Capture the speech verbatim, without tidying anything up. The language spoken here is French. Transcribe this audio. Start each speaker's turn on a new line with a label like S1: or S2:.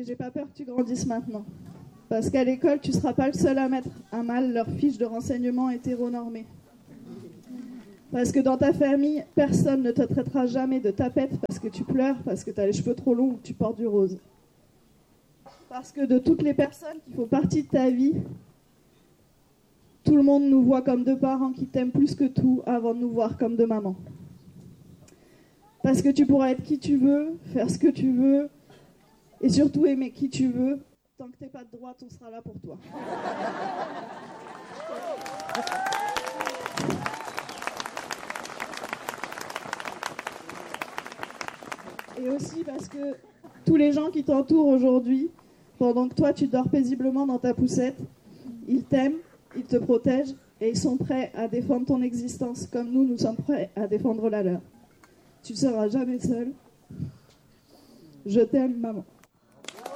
S1: Et j'ai pas peur que tu grandisses maintenant. Parce qu'à l'école, tu seras pas le seul à mettre à mal leur fiche de renseignement hétéronormée. Parce que dans ta famille, personne ne te traitera jamais de tapette parce que tu pleures, parce que tu as les cheveux trop longs ou que tu portes du rose. Parce que de toutes les personnes qui font partie de ta vie, tout le monde nous voit comme deux parents qui t'aiment plus que tout avant de nous voir comme deux mamans. Parce que tu pourras être qui tu veux, faire ce que tu veux, et surtout aimer qui tu veux. Tant que t'es pas de droite, on sera là pour toi. Et aussi parce que tous les gens qui t'entourent aujourd'hui, pendant que toi tu dors paisiblement dans ta poussette, ils t'aiment, ils te protègent et ils sont prêts à défendre ton existence comme nous, nous sommes prêts à défendre la leur. Tu ne seras jamais seul. Je t'aime, maman.